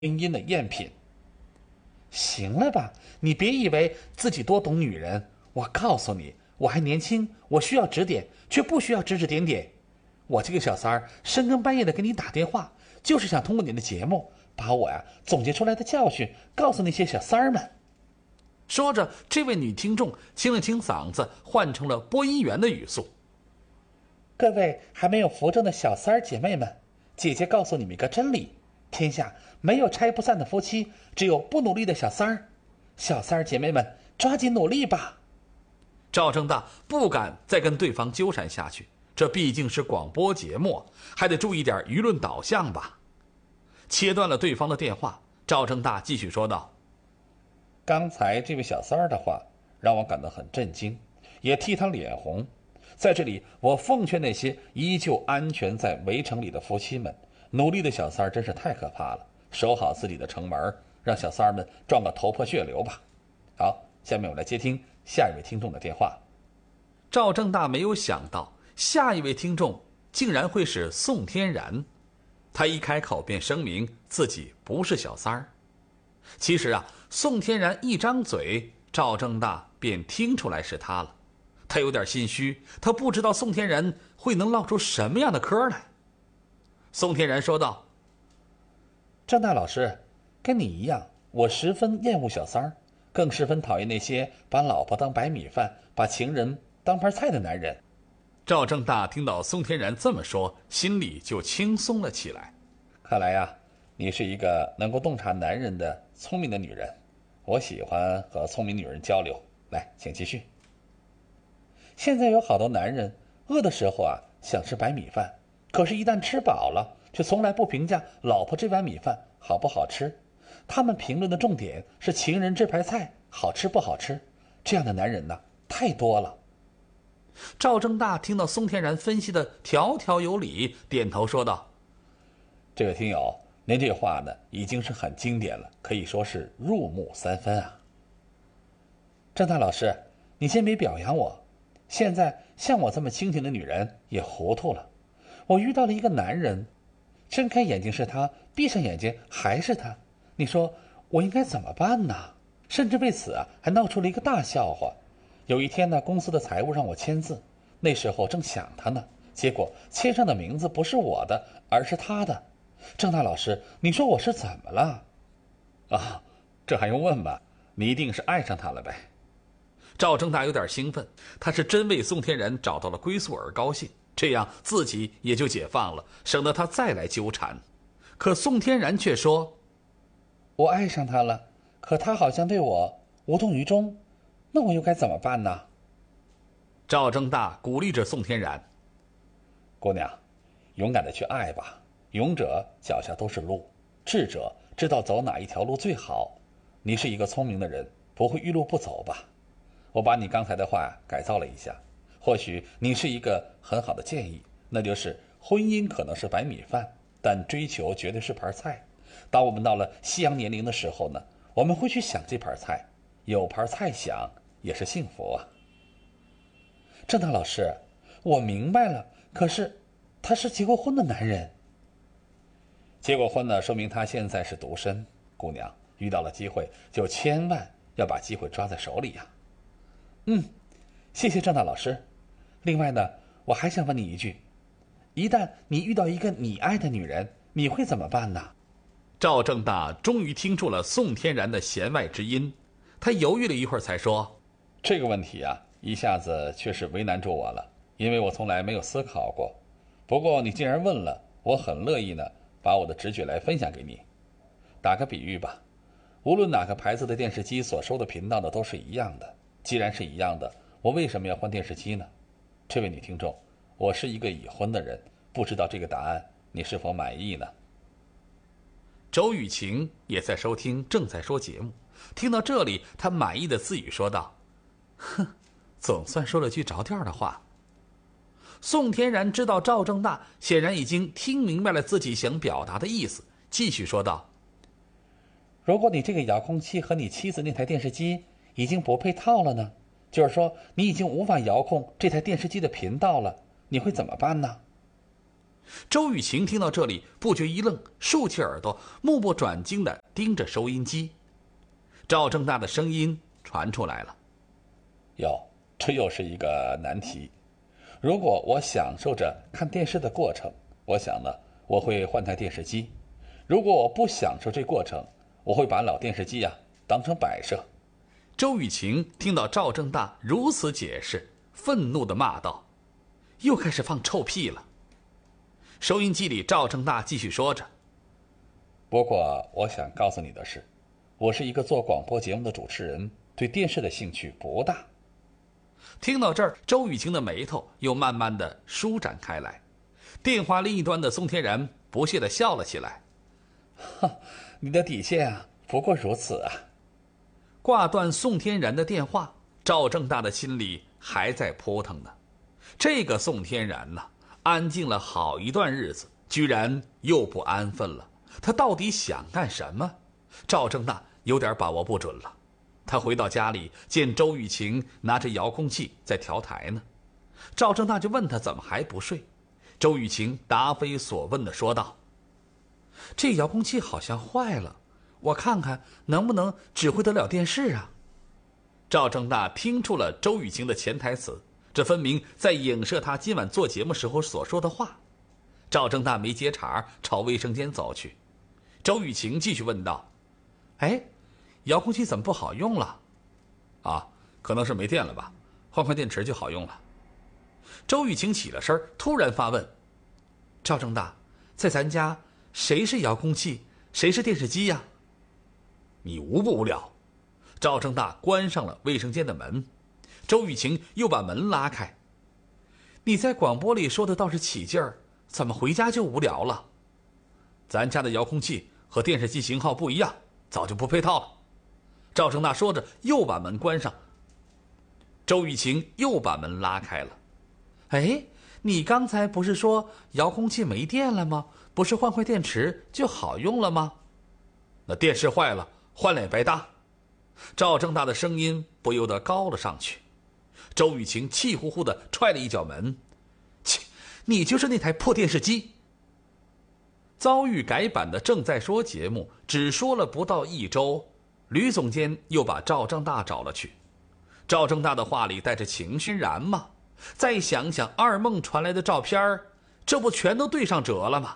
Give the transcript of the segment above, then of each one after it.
婚姻的赝品。行了吧，你别以为自己多懂女人，我告诉你，我还年轻，我需要指点，却不需要指指点点。我这个小三儿深更半夜的给你打电话，就是想通过你的节目，把我总结出来的教训告诉那些小三儿们。 说着，这位女听众清了清嗓子，换成了播音员的语速。 各位还没有扶正的小三儿姐妹们，姐姐告诉你们一个真理：天下没有拆不散的夫妻，只有不努力的小三儿。小三儿姐妹们，抓紧努力吧！ 赵正大不敢再跟对方纠缠下去，这毕竟是广播节目，还得注意点舆论导向吧。切断了对方的电话，赵正大继续说道： 刚才这位小三儿的话让我感到很震惊，也替他脸红。在这里，我奉劝那些依旧安全在围城里的夫妻们，努力的小三儿真是太可怕了，守好自己的城门，让小三儿们撞个头破血流吧。好，下面我来接听下一位听众的电话。 赵正大没有想到，下一位听众竟然会是宋天然。他一开口便声明自己不是小三儿。其实宋天然一张嘴，赵正大便听出来是他了。他有点心虚，他不知道宋天然会能唠出什么样的嗑来。宋天然说道： 郑大老师，跟你一样，我十分厌恶小三儿，更十分讨厌那些把老婆当白米饭，把情人当盘菜的男人。 赵正大听到宋天然这么说，心里就轻松了起来。 看来你是一个能够洞察男人的聪明的女人，我喜欢和聪明女人交流。来，请继续。现在有好多男人饿的时候想吃白米饭，可是一旦吃饱了，却从来不评价老婆这碗米饭好不好吃。他们评论的重点是情人这盘菜好吃不好吃。这样的男人太多了。 赵正大听到宋天然分析的条条有理，点头说道： 这位听友，您这话已经是很经典了，可以说是入木三分啊。郑大老师，你先别表扬我，现在像我这么清醒的女人也糊涂了。我遇到了一个男人，睁开眼睛是他，闭上眼睛还是他，你说我应该怎么办呢？甚至为此还闹出了一个大笑话。有一天公司的财务让我签字，那时候正想他呢，结果签上的名字不是我的，而是他的。郑大老师，你说我是怎么了？这还用问吗？你一定是爱上他了呗。 赵正大有点兴奋，他是真为宋天然找到了归宿而高兴，这样自己也就解放了，省得他再来纠缠。可宋天然却说： 我爱上他了，可他好像对我无动于衷，那我又该怎么办呢？ 赵正大鼓励着宋天然： 姑娘，勇敢的去爱吧，勇者脚下都是路，智者知道走哪一条路最好。你是一个聪明的人，不会遇路不走吧？我把你刚才的话改造了一下，或许你是一个很好的建议，那就是婚姻可能是白米饭，但追求绝对是盘菜。当我们到了夕阳年龄的时候呢，我们会去想这盘菜，有盘菜想也是幸福啊。郑大老师，我明白了，可是他是结过婚的男人。结过婚呢，说明他现在是独身。姑娘，遇到了机会就千万要把机会抓在手里呀。谢谢郑大老师。另外呢，我还想问你一句，一旦你遇到一个你爱的女人，你会怎么办呢？ 赵正大终于听出了宋天然的弦外之音，他犹豫了一会儿才说： 这个问题一下子确实为难住我了，因为我从来没有思考过。不过你既然问了，我很乐意把我的直觉来分享给你。打个比喻吧，无论哪个牌子的电视机所收的频道都是一样的。既然是一样的，我为什么要换电视机呢？这位女听众，我是一个已婚的人，不知道这个答案你是否满意呢？ 周雨晴也在收听正在说节目，听到这里，她满意的自语说道：总算说了句着调的话。宋天然知道赵正大显然已经听明白了自己想表达的意思，继续说道： 如果你这个遥控器和你妻子那台电视机已经不配套了呢？就是说你已经无法遥控这台电视机的频道了，你会怎么办呢？ 周雨晴听到这里，不觉一愣，竖起耳朵，目不转睛地盯着收音机。赵正大的声音传出来了：“ 哟，这又是一个难题。如果我享受着看电视的过程，我想呢，我会换台电视机；如果我不享受这过程，我会把老电视机当成摆设。” 周雨晴听到赵正大如此解释，愤怒地骂道：“又开始放臭屁了！”收音机里，赵正大继续说着：“ 不过，我想告诉你的是，我是一个做广播节目的主持人，对电视的兴趣不大。” 听到这儿，周雨晴的眉头又慢慢地舒展开来。电话另一端的宋天然不屑地笑了起来：“ 你的底线不过如此啊！” 挂断宋天然的电话，赵正大的心里还在扑腾呢。这个宋天然呢，安静了好一段日子，居然又不安分了。他到底想干什么？赵正大有点把握不准了。他回到家里，见周雨晴拿着遥控器在调台呢。赵正大就问他怎么还不睡。周雨晴答非所问地说道：“这遥控器好像坏了，我看看能不能指挥得了电视啊。”赵正大听出了周雨晴的潜台词，这分明在影射他今晚做节目时候所说的话。赵正大没接茬，朝卫生间走去。周雨晴继续问道：“哎，遥控器怎么不好用了？”“啊，可能是没电了吧，换块电池就好用了。”周雨晴起了身，突然发问：“赵正大，在咱家谁是遥控器，谁是电视机呀？”“你无不无聊？”赵正大关上了卫生间的门。周雨晴又把门拉开：“你在广播里说的倒是起劲儿，怎么回家就无聊了？”“咱家的遥控器和电视机型号不一样，早就不配套了。”赵正大说着又把门关上。周雨晴又把门拉开了：“哎，你刚才不是说遥控器没电了吗？不是换块电池就好用了吗？”“那电视坏了，换了也白搭。”赵正大的声音不由得高了上去。周雨晴气呼呼地踹了一脚门：“切，你就是那台破电视机！”遭遇改版的正在说节目只说了不到1周，吕总监又把赵正大找了去。赵正大的话里带着情绪然吗？再想想二梦传来的照片，这不全都对上辙了吗？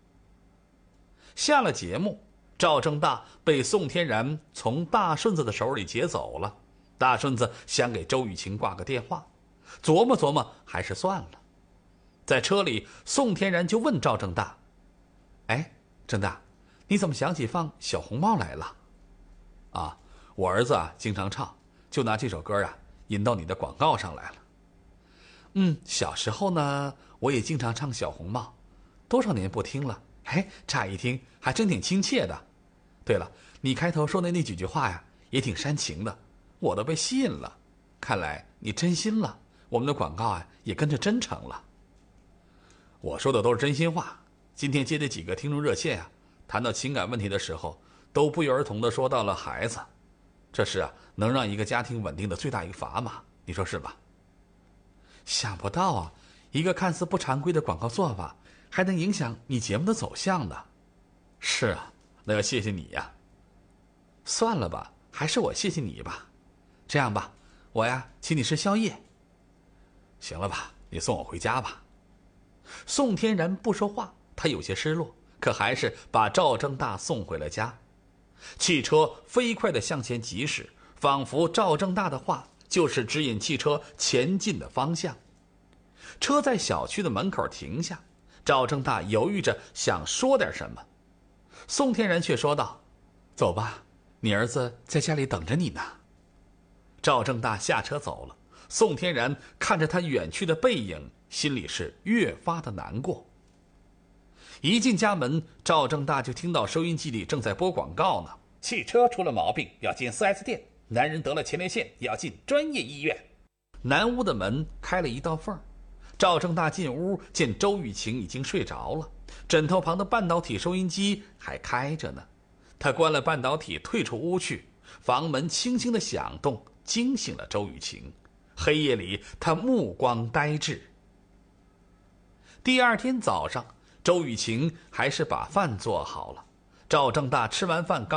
下了节目，赵正大被宋天然从大顺子的手里劫走了。大顺子想给周雨晴挂个电话，琢磨琢磨还是算了。在车里，宋天然就问赵正大：“哎，正大，你怎么想起放小红帽来了？”“啊，我儿子经常唱，就拿这首歌引到你的广告上来了。”“小时候呢，我也经常唱小红帽，多少年不听了，乍一听还真挺亲切的。对了，你开头说的那几句话也挺煽情的，我都被吸引了。看来你真心了，我们的广告也跟着真诚了。”“我说的都是真心话。今天接的几个听众热线谈到情感问题的时候，都不约而同地说到了孩子，这是能让一个家庭稳定的最大一个砝码，你说是吧？”“想不到一个看似不常规的广告做法，还能影响你节目的走向呢。”“是那要谢谢你呀。”“算了吧，还是我谢谢你吧。这样吧，我请你吃宵夜。”“行了吧，你送我回家吧。”宋天然不说话，他有些失落，可还是把赵正大送回了家。汽车飞快地向前疾驶，仿佛赵正大的话就是指引汽车前进的方向。车在小区的门口停下，赵正大犹豫着想说点什么，宋天然却说道：“走吧，你儿子在家里等着你呢。”赵正大下车走了，宋天然看着他远去的背影，心里是越发的难过。一进家门，赵正大就听到收音机里正在播广告呢：“ 汽车出了毛病要进 4S 店，男人得了前列腺要进专业医院。” 南屋的门开了一道缝，赵正大进屋，见周雨晴已经睡着了，枕头旁的半导体收音机还开着呢。他关了半导体，退出屋去，房门轻轻的响动，惊醒了周雨晴。黑夜里，他目光呆滞。 第二天早上，周雨晴还是把饭做好了。赵正大吃完饭刚